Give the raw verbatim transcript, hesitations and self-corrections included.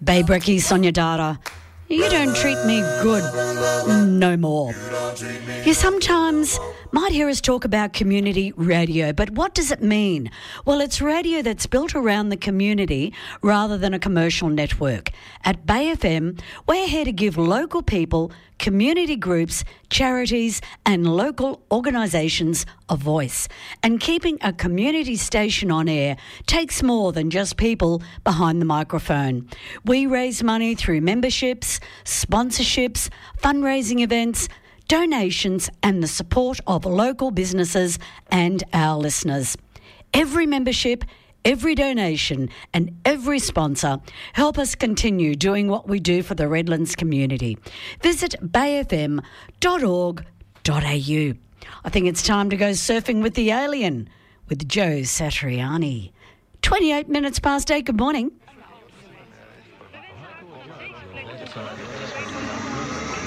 Babe Recce, Sonia Data. You don't treat me good no more. You sometimes might hear us talk about community radio, but what does it mean? Well, it's radio that's built around the community rather than a commercial network. At Bay F M, we're here to give local people, community groups, charities and local organisations a voice. And keeping a community station on air takes more than just people behind the microphone. We raise money through memberships, sponsorships, fundraising events, donations and the support of local businesses and our listeners. Every membership, every donation and every sponsor help us continue doing what we do for the Redlands community. Visit bay f m dot org dot a u. I think it's time to go surfing with the alien with Joe Satriani. twenty-eight minutes past eight. Good morning.